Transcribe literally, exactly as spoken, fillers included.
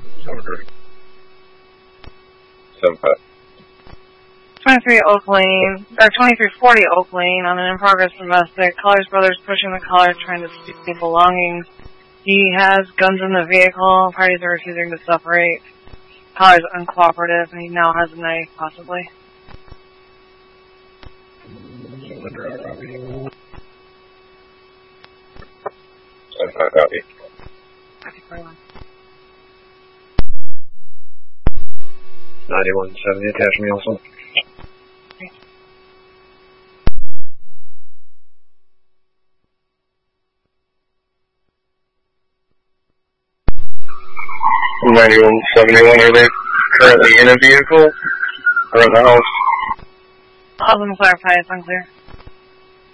seven three. seven five. twenty-three Oak Lane, or twenty-three forty Oak Lane on an in-progress domestic. Caller's brother's pushing the caller, trying to steal belongings. He has guns in the vehicle. Parties are refusing to separate. Caller's uncooperative, and he now has a knife, possibly. seven five copy. Copy for one. ninety-one seventy, attach me also. ninety-one seventy-one, are they currently in a vehicle or in the house? I'll have them clarify, it's unclear.